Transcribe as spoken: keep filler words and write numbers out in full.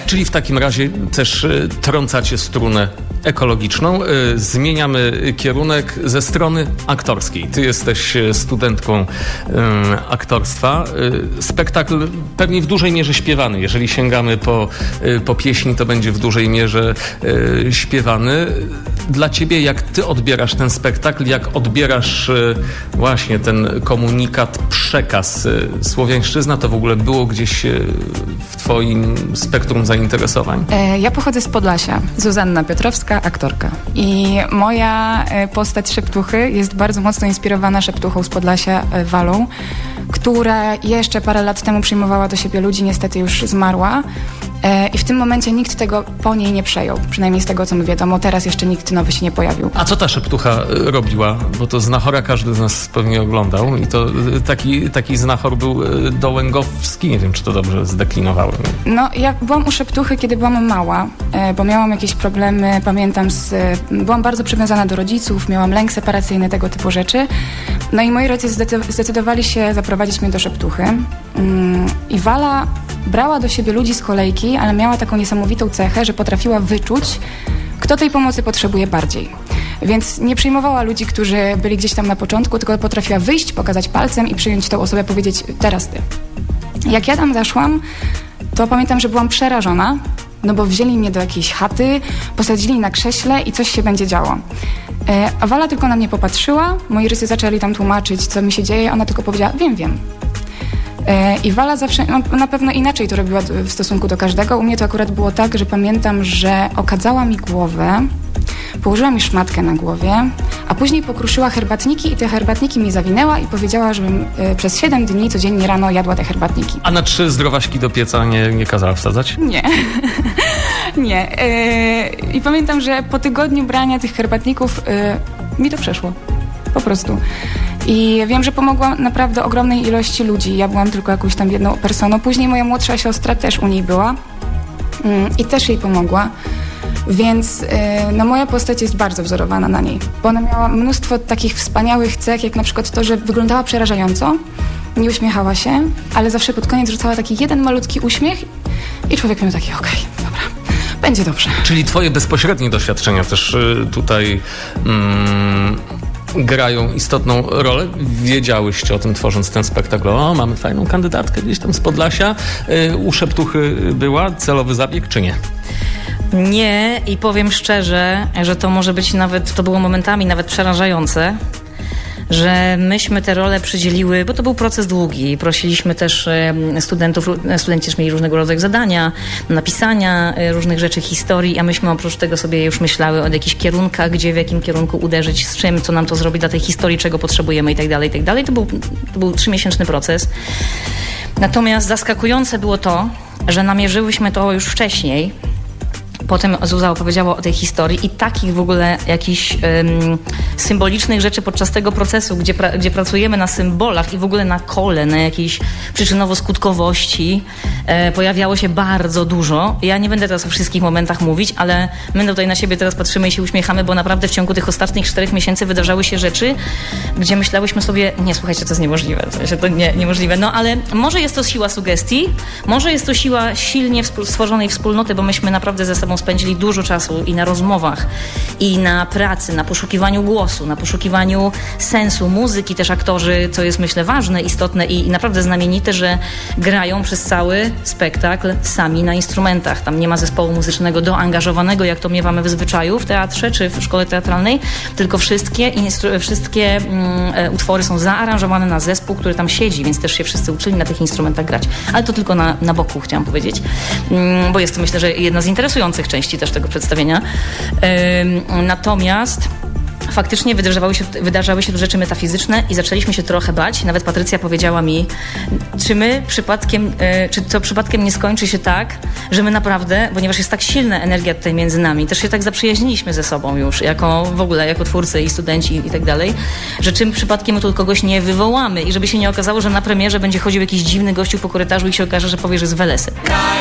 Czyli w takim razie też y, trącacie strunę ekologiczną. Y, zmieniamy kierunek ze strony aktorskiej. Ty jesteś studentką y, aktorstwa. Y, spektakl pewnie w dużej mierze śpiewany. Jeżeli sięgamy po, y, po pieśni, to będzie w dużej mierze y, śpiewany. Dla ciebie, jak ty odbierasz ten spektakl, jak odbierasz y, właśnie ten komunikat, przekaz, y, słowiańszczyzna, to w ogóle było gdzieś y, w twoim spektrum zainteresowań? E, ja pochodzę z Podlasia. Zuzanna Piotrowska, aktorka. I moja e, postać Szeptuchy jest bardzo mocno inspirowana Szeptuchą z Podlasia, e, Walą, która jeszcze parę lat temu przyjmowała do siebie ludzi, niestety już zmarła. E, I w tym momencie nikt tego po niej nie przejął. Przynajmniej z tego, co mi wiadomo. Teraz jeszcze nikt nowy się nie pojawił. A co ta Szeptucha robiła? Bo to znachora każdy z nas pewnie oglądał. I to taki, taki znachor był Dołęgowski. Nie wiem, czy to dobrze zdeklinowałem. No, ja byłam u Szeptuchy, kiedy byłam mała, e, bo miałam jakieś problemy, pamiętam, z, e, byłam bardzo przywiązana do rodziców, miałam lęk separacyjny, tego typu rzeczy. No i moi rodzice zdecydowali się zaprowadzić mnie do Szeptuchy. Mm, I Wala brała do siebie ludzi z kolejki, ale miała taką niesamowitą cechę, że potrafiła wyczuć, kto tej pomocy potrzebuje bardziej. Więc nie przyjmowała ludzi, którzy byli gdzieś tam na początku, tylko potrafiła wyjść, pokazać palcem i przyjąć tą osobę, powiedzieć: teraz ty. Jak ja tam zaszłam, to pamiętam, że byłam przerażona, no bo wzięli mnie do jakiejś chaty, posadzili na krześle i coś się będzie działo. E, a Wala tylko na mnie popatrzyła, moi rodzice zaczęli tam tłumaczyć, co mi się dzieje, ona tylko powiedziała: wiem, wiem. I Wala zawsze, no, na pewno inaczej to robiła w stosunku do każdego. U mnie to akurat było tak, że pamiętam, że okadzała mi głowę, położyła mi szmatkę na głowie, a później pokruszyła herbatniki i te herbatniki mi zawinęła i powiedziała, żebym y, przez siedem dni codziennie rano jadła te herbatniki. A na trzy zdrowaśki do pieca nie, nie kazała wsadzać? Nie. nie. Y, I pamiętam, że po tygodniu brania tych herbatników y, mi to przeszło. Po prostu. I wiem, że pomogła naprawdę ogromnej ilości ludzi. Ja byłam tylko jakąś tam jedną personą. Później moja młodsza siostra też u niej była mm, i też jej pomogła. Więc yy, no moja postać jest bardzo wzorowana na niej. Bo ona miała mnóstwo takich wspaniałych cech, jak na przykład to, że wyglądała przerażająco, nie uśmiechała się, ale zawsze pod koniec rzucała taki jeden malutki uśmiech i człowiek miał taki: okej, okay, dobra, będzie dobrze. Czyli twoje bezpośrednie doświadczenia też y, tutaj... Mm... grają istotną rolę. Wiedziałyście o tym, tworząc ten spektakl. O, mamy fajną kandydatkę gdzieś tam z Podlasia. U Szeptuchy była celowy zabieg, czy nie? Nie, i powiem szczerze, że to może być nawet, to było momentami nawet przerażające, że myśmy te role przydzieliły, bo to był proces długi. Prosiliśmy też studentów, studenci też mieli różnego rodzaju zadania, napisania różnych rzeczy, historii, a myśmy oprócz tego sobie już myślały o jakichś kierunkach, gdzie, w jakim kierunku uderzyć, z czym, co nam to zrobi dla tej historii, czego potrzebujemy i tak dalej, i tak dalej. To był, to był trzymiesięczny proces. Natomiast zaskakujące było to, że namierzyłyśmy to już wcześniej. Potem Zuza opowiedziała o tej historii i takich w ogóle jakichś um, symbolicznych rzeczy podczas tego procesu, gdzie, pra, gdzie pracujemy na symbolach i w ogóle na kole, na jakiejś przyczynowo-skutkowości e, pojawiało się bardzo dużo. Ja nie będę teraz o wszystkich momentach mówić, ale my tutaj na siebie teraz patrzymy i się uśmiechamy, bo naprawdę w ciągu tych ostatnich czterech miesięcy wydarzały się rzeczy, gdzie myślałyśmy sobie: nie, słuchajcie, to jest niemożliwe, w sensie to nie, niemożliwe. No ale może jest to siła sugestii, może jest to siła silnie współ, stworzonej wspólnoty, bo myśmy naprawdę ze sobą spędzili dużo czasu i na rozmowach, i na pracy, na poszukiwaniu głosu, na poszukiwaniu sensu, muzyki też aktorzy, co jest myślę ważne, istotne i, i naprawdę znamienite, że grają przez cały spektakl sami na instrumentach. Tam nie ma zespołu muzycznego doangażowanego, jak to miewamy w zwyczaju w teatrze czy w szkole teatralnej, tylko wszystkie, instru- wszystkie mm, utwory są zaaranżowane na zespół, który tam siedzi, więc też się wszyscy uczyli na tych instrumentach grać. Ale to tylko na, na boku chciałam powiedzieć, mm, bo jest to myślę, że jedna z interesujących części też tego przedstawienia. Ym, natomiast faktycznie wydarzały się, wydarzały się tu rzeczy metafizyczne i zaczęliśmy się trochę bać. Nawet Patrycja powiedziała mi, czy my przypadkiem, y, czy to przypadkiem nie skończy się tak, że my naprawdę, ponieważ jest tak silna energia tutaj między nami, też się tak zaprzyjaźniliśmy ze sobą już, jako w ogóle, jako twórcy i studenci i tak dalej, że czym przypadkiem my tu kogoś nie wywołamy i żeby się nie okazało, że na premierze będzie chodził jakiś dziwny gościu po korytarzu i się okaże, że powie, że jest welesem.